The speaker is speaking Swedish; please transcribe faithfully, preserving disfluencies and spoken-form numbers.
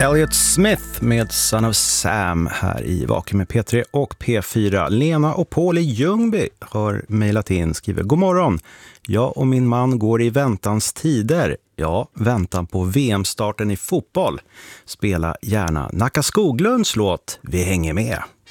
Elliot Smith med Son of Sam här i Vaken med P tre och P fyra. Lena och Paul i Ljungby har mejlat in, skriver: God morgon. Jag och min man går i väntans tider. Ja, väntan på V M-starten i fotboll. Spela gärna Nacka Skoglunds låt Vi hänger med.